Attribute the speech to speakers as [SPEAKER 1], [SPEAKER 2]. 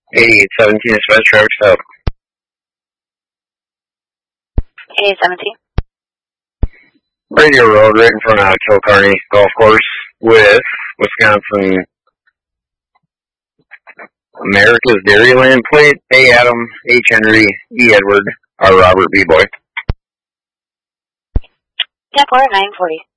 [SPEAKER 1] 8817 Express Traffic Stop.
[SPEAKER 2] 8817.
[SPEAKER 1] Radio Road, right in front of Kilcarney Golf Course with Wisconsin America's Dairyland plate. A. Adam, H. Henry, E. Edward, R. Robert, B. Boy.
[SPEAKER 2] 10-4, 940.